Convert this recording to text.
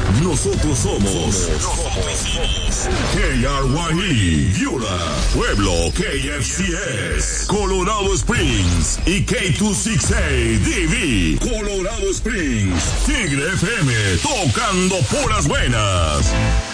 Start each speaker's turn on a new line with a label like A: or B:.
A: Nosotros somos KRYE, Yura, Pueblo, KFCS, Colorado Springs y K268DV, Colorado Springs, Tigre FM, tocando puras buenas.